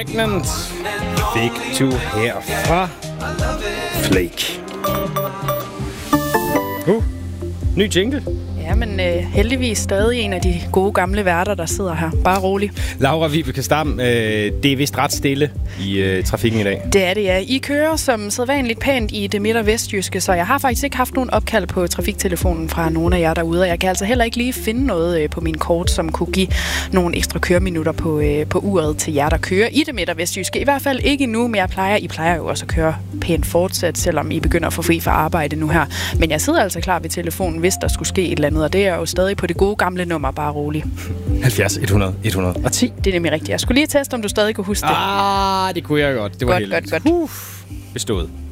Pregnant fik du her fra Flake. Ny jingle. Ja, men heldigvis stadig en af de gode gamle værter, der sidder her. Bare rolig. Laura Vibeke Stam, det er vist ret stille i trafikken i dag. Det er det, ja. I kører som sædvanligt pænt i det midt- og vestjyske, så jeg har faktisk ikke haft nogen opkald på trafiktelefonen fra nogen af jer derude, og jeg kan altså heller ikke lige finde noget på min kort, som kunne give nogle ekstra køreminutter på uret til jer, der kører i det midt- og vestjyske. I hvert fald ikke endnu, men I plejer jo også at køre pænt fortsat, selvom I begynder at få fri fra arbejde nu her. Men jeg sidder altså klar ved telefonen, hvis der skulle ske et eller andet, og det er jo stadig på det gode gamle nummer, bare rolig. 70 100 110. Det er nemlig rigtigt. Jeg skulle lige teste, om du stadig kunne huske det. Det kunne jeg godt. Det var godt. Bestået.